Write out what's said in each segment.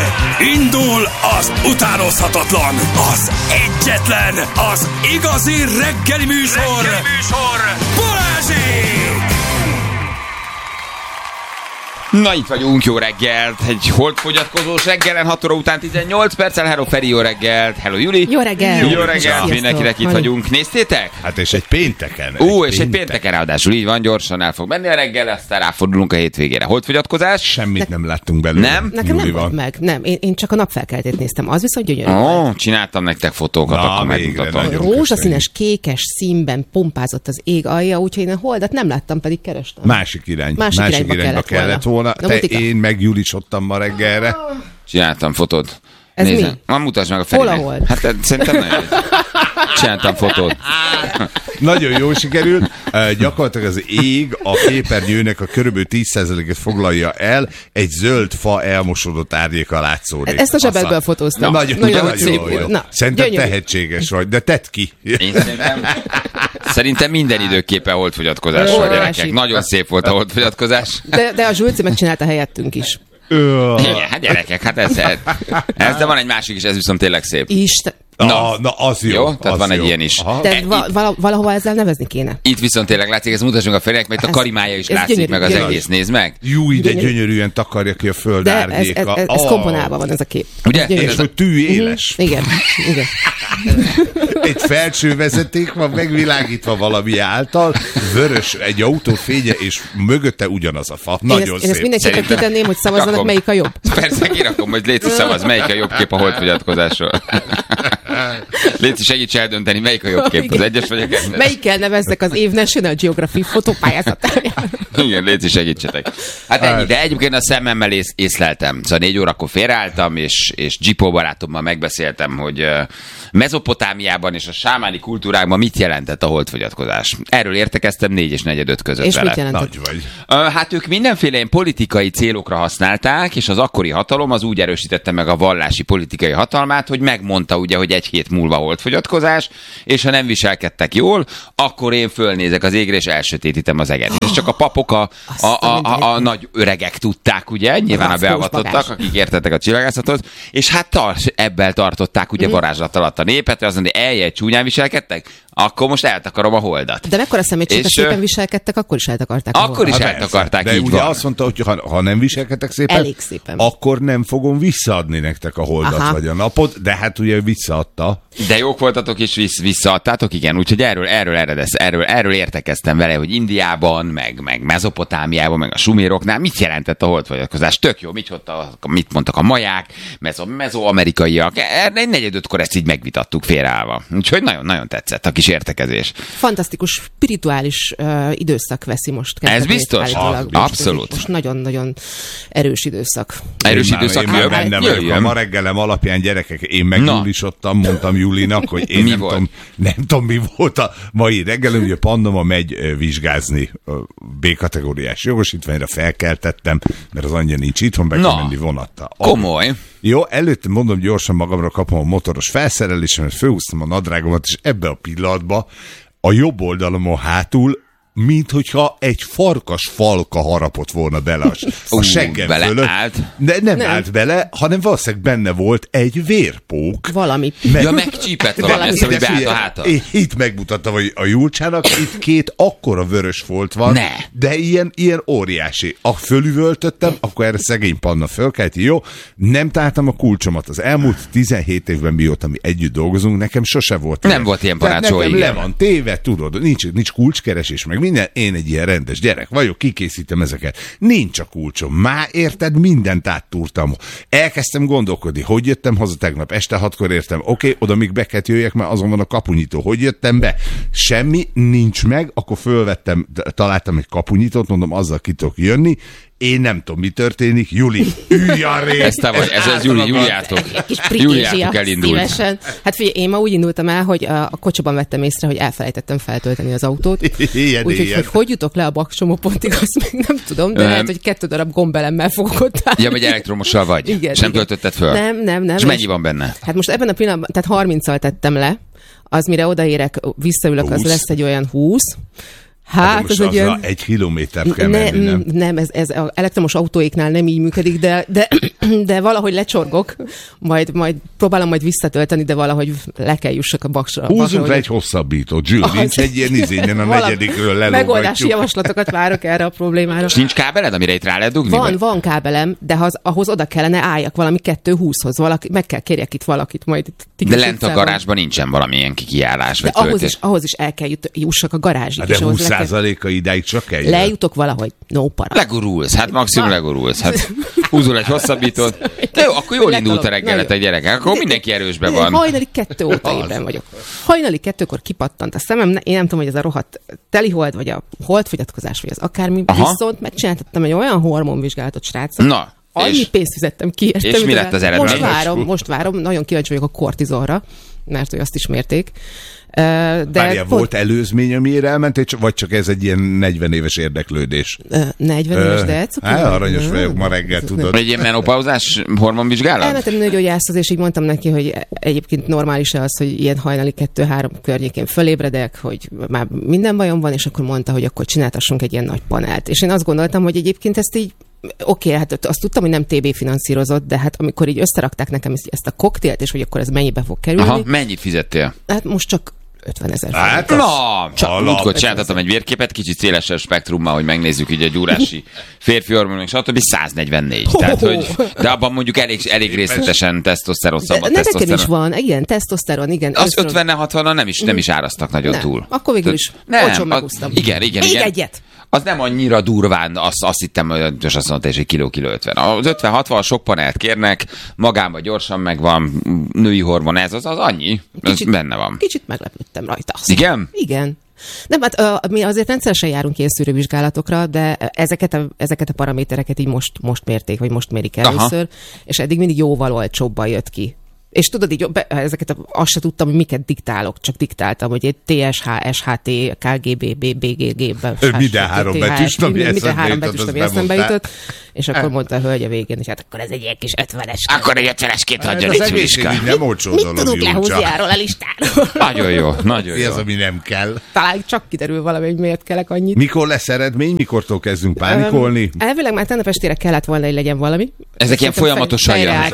Indul az utánozhatatlan, az egyetlen, az igazi reggeli műsor, Balázsék! Na itt vagyunk, jó reggelt, egy holdfogyatkozós reggelen, 6 óra után 18 perccel, hello Feri, jó reggelt, hello Juli. Jó reggelt. Jó reggelt, mindenkinek itt vagyunk, néztétek? Hát és egy pénteken. És egy pénteken ráadásul, így van, gyorsan el fog menni a reggel, aztán ráfordulunk a hétvégére. Holdfogyatkozás? Semmit nem láttunk belőle. Nem? Nekem nem volt meg, nem. Én csak a napfelkeltét néztem, az viszont gyönyörű. Csináltam nektek fotókat, akkor megmutatom. Rózsaszínes, kékes színben pompázott az ég alja, úgyhogy én a holdat nem láttam, pedig kerestem. Másik irányba kellett volna. Én meg Julisodtam ma reggelre. Csináltam fotót. Ez nézem. mi? Mutasd meg a Ferinek. Hol a hold? Hát szerintem nagyon. Csináltam fotót. Nagyon jól sikerült. Gyakorlatilag az ég a képernyőnek a körülbelül 10%-et foglalja el, egy zöld fa elmosodott árnyéka látszódik. Ezt a zsebedből fotóztam. Nagyon szép jó. volt. Szerintem tehetséges vagy, de tedd ki. Én szerintem minden időképpen holdfogyatkozás volt, gyerekek. Nagyon szép volt a holdfogyatkozás. De a Zsülci megcsinálta helyettünk is. Igen, hát gyerekek, hát ez, de van egy másik is, ez viszont tényleg szép. Isten. Na, az jó. Jó, tehát van egy ilyen is. De valahova ezzel nevezni kéne. Itt viszont tényleg látszik, ezt mutassunk a Ferinek, mert a karimája is látszik, gyönyörű, meg az gyönyörű. egész, nézd meg. Jú, ide gyönyörűen takarja ki a föld De árnyéka. ez komponálva van ez a kép. Ugye? És hogy tű éles. Igen. Egy felső vezeték van megvilágítva valami által, vörös egy autó fénye, és mögötte ugyanaz a fa. Nagyon szép. Én ezt mindenkinek kitenném, hogy szavazzanak, Rakom. melyik a jobb. Persze, kirakom, hogy Léci szavaz, melyik a jobb kép a holdfogyatkozásról. Léci, segíts eldönteni, melyik a jobb kép, az egyes vagy a kettes. Melyikkel nevezzek az év National Geographic fotópályázatáján? Igen, Léci, segítsetek. Hát ennyi, de egyébként a szememmel észleltem. Szóval 4 órakor félreálltam, és Gipó barátommal megbeszéltem, hogy Mezopotámiában és a sámáni kultúrákban mit jelentett a holdfogyatkozás. Erről értekeztem 4 és 4-5 között És vele. mit jelentett? Nagy vagy. Hát ők mindenféle ilyen politikai célokra használták, és az akkori hatalom az úgy erősítette meg a vallási politikai hatalmát, hogy megmondta ugye, hogy 1 hét múlva holdfogyatkozás, és ha nem viselkedtek jól, akkor én fölnézek az égre, és elsötétítem az eget. És csak a papok, a nagy öregek tudták, ugye, nyilván a beavatottak, akik értettek a csillagászatot, és hát ebből tartották ugye varázslat alatt a népet, azt mondja, eljel csúnyán viselkedtek, akkor most eltakarom a holdat. De mekkora szemétség, ha szépen viselkedtek, akkor is eltakarták a Akkor is holdat. eltakarták, de így ugye van. azt mondta, hogy ha nem viselkedtek szépen, Elég szépen. akkor nem fogom visszaadni nektek a holdat Aha. vagy a napot, de hát ugye visszaadta. De jók voltatok és visszaadtátok, igen, úgyhogy erről értekeztem vele, hogy Indiában, meg Mezopotámiában, meg a suméroknál mit jelentett a holdfogyatkozás. Tök jó, mit mondtak a maják, mezoamerikaiak. Egy 4-5-kor ezt így megvitattuk félreállva. Úgyhogy nagyon-nagyon tetszett a kis értekezés. Fantasztikus, spirituális időszak veszi most. Ez biztos? Abszolút. Most nagyon-nagyon erős időszak. Erős időszak Én már benne vagyok. jöjjön. A ma reggelem alapján, gyerekek, én megjulisodtam, mondtam Julinak, hogy én Mi nem volt? tudom, mi volt a mai reggelem, ugye Pandoma megy vizsgázni B-kategóriás jogosítványra, felkeltettem, mert az anyja nincs itthon, be kell menni vonattal. Komoly. Jó, előtte mondom, gyorsan magamra kapom a motoros felszerelésemet, fölhúztam a nadrágomat, és ebbe a pillanatban a jobb oldalamon hátul, mint hogyha egy farkas falka harapott volna bele a seggem fölött. Állt. De nem állt bele, hanem valószínűleg benne volt egy vérpók. Valami. Ja, megcsípett valami, ezt, hogy beállt a hátat. Itt megmutattam, hogy a Julcsának itt 2 akkora vörös folt van, Ne. de ilyen óriási. Fölüvöltöttem, akkor erre szegény Panna fölkelti, jó? Nem találtam a kulcsomat. Az elmúlt 17 évben, mióta mi együtt dolgozunk, nekem sose volt Nem volt ilyen panácsó, nekem igen. le van téve, tudod, nincs kulcskeresés, meg minden. Én egy ilyen rendes gyerek vagyok, kikészítem ezeket. Nincs a kulcsom. Már érted, mindent áttúrtam. Elkezdtem gondolkodni, hogy jöttem haza tegnap, este 6-kor értem. Oké, oda még be kellett jöjjek, mert azon van a kapunyító. Hogy jöttem be? Semmi, nincs meg, akkor fölvettem, találtam egy kapunyítót, mondom, azzal ki tudok jönni. Én nem tudom, mi történik. Juli, ülj arrébb! Ez te vagy, ez Juliátok. Juliátok elindult. Szívesen. Hát figyelj, én ma úgy indultam el, hogy a kocsiban vettem észre, hogy elfelejtettem feltölteni az autót. Úgyhogy hogy jutok le a Baksomópontig, azt még nem tudom, de lehet, hogy 2 darab gombelemmel fogok ott állni. Ja, vagy elektromossal vagy? Igen, sem igen. töltötted föl? Nem. És mennyi van benne? Hát most ebben a pillanatban, tehát 30-al tettem le, az mire odaérek, visszaülök, 20. az lesz egy olyan 20. Hát ez egy olyan... 1 kilométert kell menni, nem? Nem, ez elektromos autóiknál nem így működik, de de valahogy lecsorgok, majd próbálom majd visszatölteni, de valahogy le kell jussak a baksra. Húzzunk le egy hosszabbítót, Zsül, nincs egy ilyen izényen a negyedikről lelógatjuk. Megoldási javaslatokat várok erre a problémára. És nincs kábeled, amire itt rá lehet dugni? Van kábelem, de ahhoz oda kellene álljak valami 220-hoz, meg kell kérjek itt valakit majd. De lent a garázsban nincsen valamilyen kiállás, vagy ahhoz is el kell jussak a garázsig. De 20%-a idáig csak kell. Lejutok valahogy, no para. Legurulsz, hát maximum legurulsz. Hát húzol egy hosszabbítót. De jó, akkor jól indult a reggeletek, gyerekek. Akkor mindenki erősben van. Hajnali 2 óta ébren vagyok. Hajnali 2-kor kipattant a szemem, én nem tudom, hogy ez a rohadt telihold, vagy a holdfogyatkozás, vagy az akármi. Viszont megcsináltattam egy olyan hormonvizsgálatot, srácok. Na, annyi pénzt fizettem ki. És mi lett az eredmény? Most várom, nagyon kíváncsi vagyok a kortizolra, mert hogy azt is mérték. Várjál, volt előzmény, amiért elmentél, vagy csak ez egy ilyen 40 éves érdeklődés? 40 éves, de aranyos vagyok ma reggel, tudod. Egy ilyen menopauzás hormonvizsgálat? Elmentem nőgyógyászhoz, és így mondtam neki, hogy egyébként normális-e az, hogy ilyen hajnali 2-3 környékén fölébredek, hogy már minden bajom van, és akkor mondta, hogy akkor csináltassunk egy ilyen nagy panelt. És én azt gondoltam, hogy egyébként ezt így oké, hát azt tudtam, hogy nem TB finanszírozott, de hát amikor így összerakták nekem ezt a koktélt, és hogy akkor ez mennyibe fog kerülni. Aha, mennyit fizettél? Hát most csak 50 000 Hát múltkor csináltatom egy vérképet, kicsit szélesebb spektrummal, hogy megnézzük így a gyúrási férfi hormonok, stb. 144. Tehát, hogy, de abban mondjuk elég részletesen tesztoszteron, szabad tesztoszteron. Nekem is van, igen, tesztoszteron, igen. Az 50-60-on nem is árasztak nagyon túl. Akkor végül is olcsón megúsztam. Igen. Egyet. Az nem annyira durván, azt hittem, hogy azt mondta, hogy kiló 50. Az 50-60 sok panelt kérnek, magában gyorsan megvan, női hormon, ez az annyi, ez benne van. Kicsit meglepődtem rajta. Igen? Igen. Nem, hát mi azért rendszeresen járunk ilyen szűrővizsgálatokra, de ezeket a paramétereket így most mérték, vagy most mérik először, és eddig mindig jóval olcsóbban jött ki. És tudod, így azt se tudtam, hogy miket diktálok, csak diktáltam, hogy egy TSH, SHT, KGB, BGG, minden három betűs, ami eszembe jutott, és akkor mondta a hölgy a végén, és hát akkor ez egy ilyen kis 50-es. Akkor egy 50-es adjon egy Csuriska. Nem olcsó dolog, mit tudunk lehúzni arról a listáról? Nagyon jó. Mi az, ami nem kell? Talán csak kiderül valami, hogy miért kellek annyit. Mikor lesz eredmény? Mikortól kezdünk pánikolni? Elvileg már tegnap estére kellett volna, hogy legyen valami. Ezek ilyen folyamatosan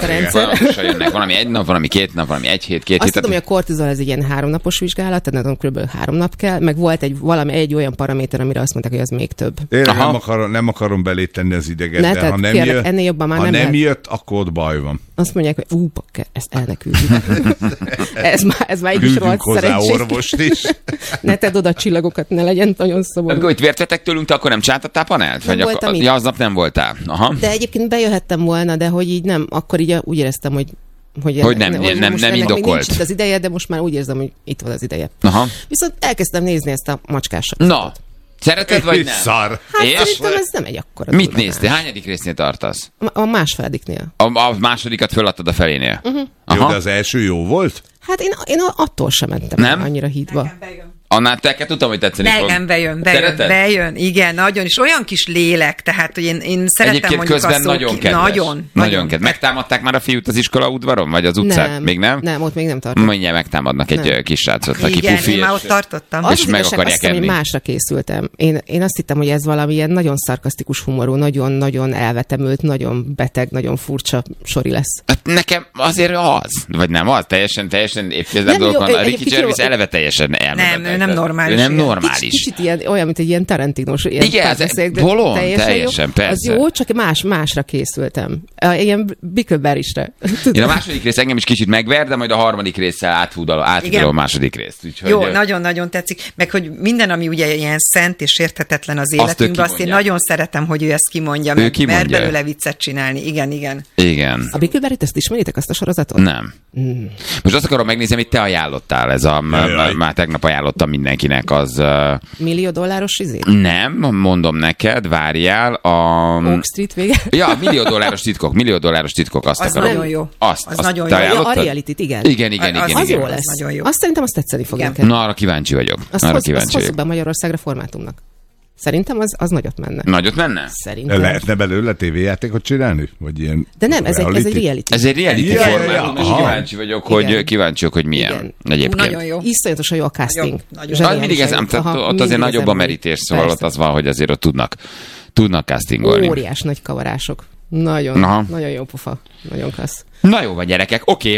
jönnek. Valami egy nap, valami 2 nap, valami 1 hét, 2 hét. Azt tudom, hogy a kortizol ez egy ilyen 3 napos vizsgálat, tehát kb. 3 nap kell, meg volt egy olyan paraméter, amire azt mondták, hogy az még több. Én nem akarom belé tenni az ideget, de ha nem jött, ennél jobban már nem jött, akkor ott baj van. Azt mondják, hogy bakker, ezt el ne küldjük. ez már így is rohadt szerencsés. Orvost is. Ne tedd oda csillagokat, ne legyen nagyon szomorú. Amikor itt vért vettek tőlünk, te akkor nem csináltattál panelt? Nem voltam itt. Ja, aznap nem voltál. Aha. De egyébként bejöhettem volna, de hogy így nem, akkor így úgy éreztem, hogy nem indokolt. Nincs itt az ideje, de most már úgy érzem, hogy itt van az ideje. Aha. Viszont elkezdtem nézni ezt a macskásat. Na, szereted vagy nem? Szar. Hát szerintem ez nem egy akkora. Mit néztél? Hányadik résznél tartasz? A másfeladiknél. A másodikat föladtad a felénél? Jó, de az első jó volt? Hát én attól sem mentem annyira hídva. Annál te tudtam, hogy tetszeni fog. Nem, bejön. Igen, nagyon is. Olyan kis lélek, tehát, hogy én szeretem egyébként mondjuk közben nagyon kedves. Nagyon kedves. Megtámadták már a fiút az iskola udvaron? Vagy az utcán? Még nem? Nem, ott még nem tartott. Mindjárt megtámadnak egy kis srácot, aki igen, pufi. Igen, én már ott tartottam. És meg akarják enni. Hogy másra készültem. Én azt hittem, hogy ez valami ilyen nagyon szarkasztikus humorú, nagyon-nagyon elvetemült, nagyon beteg, nagyon furcsa sori lesz. Hát nekem azért az. Vagy nem az? Teljesen évtizedek dolgokon. A Ricky Gervais eleve teljesen elmebeteg. Nem normális. Nem normális. Kicsit ilyen, olyan, mint egy ilyen Tarantinos. Igen, bolond, teljesen, persze. Az jó, csak másra készültem. Ilyen Bickleberry-re. Én a második rész engem is kicsit megver, de majd a harmadik résszel áthúdalom a második részt. Úgyhogy jó, nagyon-nagyon tetszik. Meg, hogy minden, ami ugye ilyen szent és érthetetlen az életünkben, azt én nagyon szeretem, hogy ő ezt kimondja, mert belőle viccet csinálni. Igen. A Bickleberry-t ezt ismeritek, azt a sorozatot? Nem. Most azt akarom megnézni, amit te ajánlottál. Már tegnap ajánlottam mindenkinek az... $1 millió izét? Nem, mondom neked, várjál. Oak Street vége? Ja, $1 millió titkok. Azt az akarom. nagyon jó. Az nagyon jó. A reality-t, igen. Igen. Az jó lesz. Nagyon jó. Azt szerintem azt tetszeni fog neked. Na, arra kíváncsi vagyok. Azt hozzuk be Magyarországra formátumnak. Szerintem az nagyot menne. Nagyot menne? Szerintem. Lehetne belőle tévéjátékot csinálni? Vagy ilyen de nem, ez egy reality. Ez egy reality formátum, és kíváncsi vagyok, hogy milyen. Igen. Egyébként. Nagyon jó. Iszonyatosan jó a casting. Mindig ez, ott azért nagyobb a merítés, szóval ott az van, hogy azért ott tudnak castingolni. Óriás nagy kavarások. Nagyon jó pofa. Nagyon klassz. Na jó van, gyerekek, oké.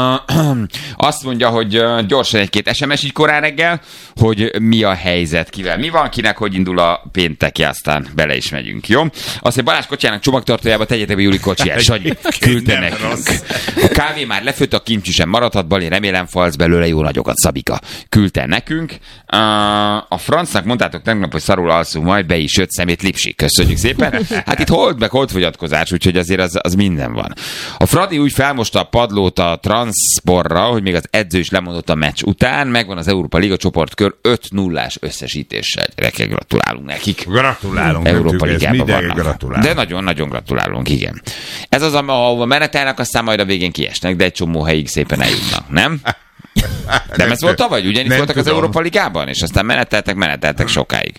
Azt mondja, hogy gyorsan egy-két SMS így korán reggel, hogy mi a helyzet, kivel mi van, kinek hogy indul a pénteki, aztán bele is megyünk, jó? Azt, hogy Balázs kocsijának csomagtartójába tegyetek be Júli kocsiját, Sanyi, küldte nekünk. A kávé már lefőtt, a kimcsi sem maradhat, Bali, remélem falsz belőle jó nagyokat, Szabika. Küldte nekünk. A francnak mondtátok tegnap, hogy szarul alszunk, majd be is jött szemét Lipsi. Köszönjük szépen. Hát itt holdfogyatkozás, úgyhogy azért az minden van. A Fradi úgy felmosta a padlót a transzporra, hogy még az edző is lemondott a meccs után, megvan az Európa Liga csoportkör 5-0-ás összesítéssel. Gyerekek, gratulálunk nekik. Gratulálunk. Európa Ligában vannak. De nagyon-nagyon gratulálunk, igen. Ez az, ahova menetelnek, aztán majd a végén kiesnek, de egy csomó helyig szépen eljutnak, nem? De ez volt tavaly, ugyanis voltak az Európa Ligában, és aztán meneteltek sokáig.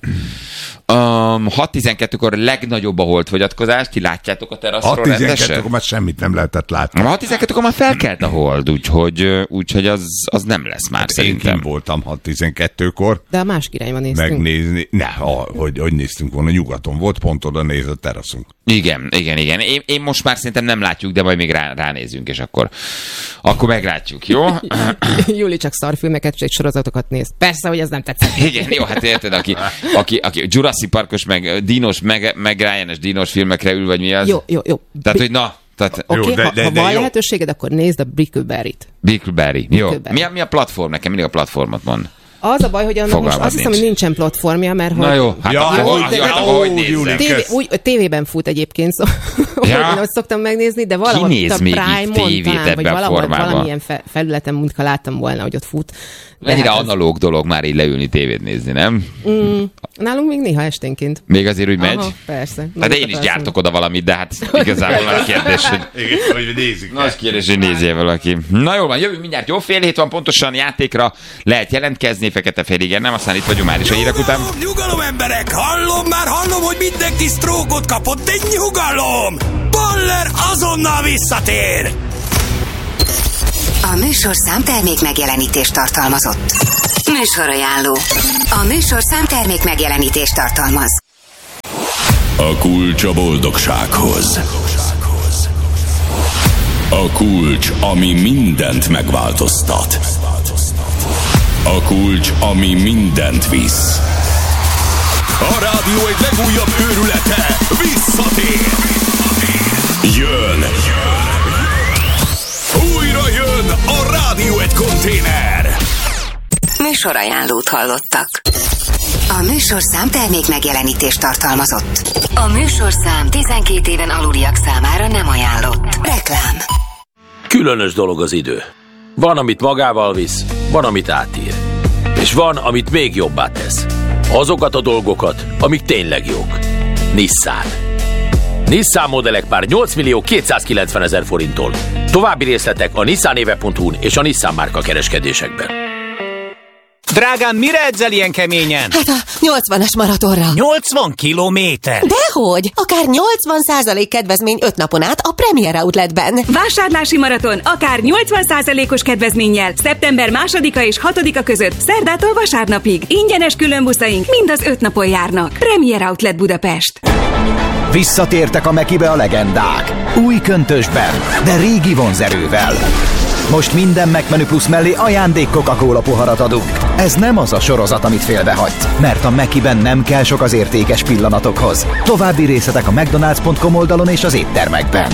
6-12-kor legnagyobb a holdfogyatkozás, ti látjátok a teraszról rendesen? 6-12-kor már semmit nem lehetett látni. 6-12-kor már felkelt a hold, úgyhogy az nem lesz már szerintem. Én voltam 6-12-kor. De a másik irányban néztünk. Megnézni. Hogy néztünk volna, nyugaton volt, pont oda néz a teraszunk. Igen. Én most már szerintem nem látjuk, de majd még ránézünk, és akkor meglátjuk, jó? Júli csak szarfilmeket, és sorozatokat néz. Persze, hogy ez nem tetszett. Igen, jó, hát érted, aki Jurassic Parkos, meg dínos, meg Ryan-es dínos filmekre ül, vagy mi az? Jó. Tehát, hogy Oké, ha van lehetőséged, akkor nézd a Brickleberry-t. Brickleberry, jó. Mi a platform? Nekem mindig a platformot mond. Az a baj, hogy annak most azt hiszem, hogy nincsen platformja, mert na jó, hát ahogy nézzem. Tévében fut egyébként, szóval én azt szoktam megnézni, de valahol a Prime-on talán, vagy valamilyen felületen múltkor láttam volna, hogy ott fut. Mennyire analóg dolog már így leülni tévét nézni, nem? Nálunk még néha esténként. Még azért úgy megy? Aha, persze. Hát de én is gyártok oda valamit, de hát igazából nagy kérdés, hogy nézik. Nagy kérdés, hogy nézzél valaki. Na jól van, jövünk mindjárt, jó, fél hét van pontosan, játékra lehet jelentkezni, fekete-fehér, igen, nem, aztán itt vagyunk már is a hírek után. Nyugalom, emberek, hallom, hogy mindenki sztrókot kapott, egy nyugalom! Baller azonnal visszatér! A műsorszám termék megjelenítést tartalmazott. Műsorajánló. A műsorszám termék megjelenítést tartalmaz. A kulcs a boldogsághoz. A kulcs, ami mindent megváltoztat. A kulcs, ami mindent visz. A rádió egy legújabb őrülete visszatér. Jön. Újra jön a Rádió egy konténer. Műsorajánlót hallottak. A műsorszám termék megjelenítést tartalmazott. A műsorszám 12 éven aluliak számára nem ajánlott. Reklám. Különös dolog az idő. Van, amit magával visz, van, amit átír. És van, amit még jobbá tesz. Azokat a dolgokat, amik tényleg jók. Nissan. Nissan modellek pár 8.290.000 forinttól. További részletek a nissanéve.hu-n és a Nissan márka kereskedésekben. Drágám, mire edzel ilyen keményen? Hát a 80-as maratonra. 80 kilométer? Dehogy! Akár 80% kedvezmény 5 napon át a Premier Outletben. Vásárlási maraton akár 80%-os kedvezménnyel szeptember 2-a és 6-a között szerdától vasárnapig. Ingyenes különbuszaink mind az 5 napon járnak. Premier Outlet Budapest. Visszatértek a Mekibe a legendák. Új köntösben, de régi vonzerővel. Most minden McMenü Plus mellé ajándék Coca-Cola poharat adunk. Ez nem az a sorozat, amit félbehagysz, mert a Mekiben nem kell sok az értékes pillanatokhoz. További részletek a mcdonalds.com oldalon és az éttermekben.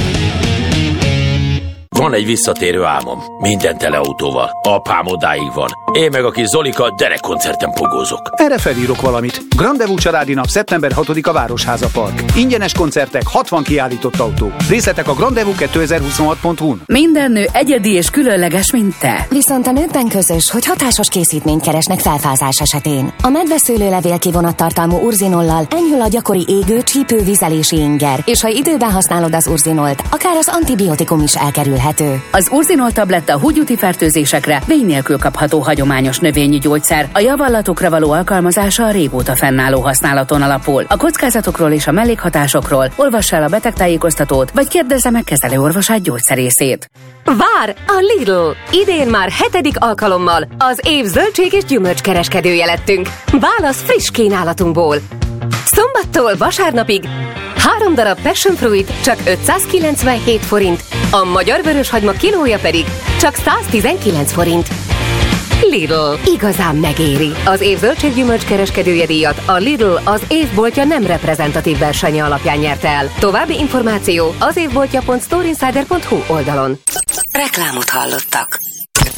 Van egy visszatérő álmom. Minden teleautóval. Apám odáig van. Én meg a kis Zolika derekkoncerten pogózok. Erre felírok valamit. Grandevú családi nap szeptember 6-a Városháza Park. Ingyenes koncertek, 60 kiállított autó. Részletek a grandevú2026.hu-n. Minden nő egyedi és különleges, mint te. Viszont a nőkben közös, hogy hatásos készítményt keresnek felfázás esetén. A medveszőlőlevél kivonattartalmú urzinollal enyhül a gyakori égő, csípő, vizelési inger, és ha időben használod az urzinolt, akár az antibiotikum is elkerülhető. Az urzinol tabletta húgyúti fertőzésekre vény nélkül kapható hagyományos növényi gyógyszer. A javallatokra való alkalmazása a régóta fennálló használaton alapul. A kockázatokról és a mellékhatásokról olvass el a betegtájékoztatót, vagy kérdezze meg kezelőorvosát gyógyszerészét. Vár a Lidl! Idén már 7. alkalommal az év zöldség és gyümölcs kereskedője lettünk. Válasz friss kínálatunkból. Szombattól vasárnapig 3 darab passion fruit csak 597 forint, a magyar vöröshagyma kilója pedig csak 119 forint. Lidl. Igazán megéri. Az év zöldséggyümölcs kereskedője díjat a Lidl az évboltja nem reprezentatív versenye alapján nyerte el. További információ az évboltja.storeinsider.hu oldalon. Reklámot hallottak.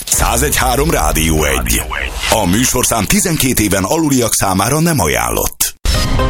101.3 Rádió 1. A műsorszám 12 éven aluliak számára nem ajánlott.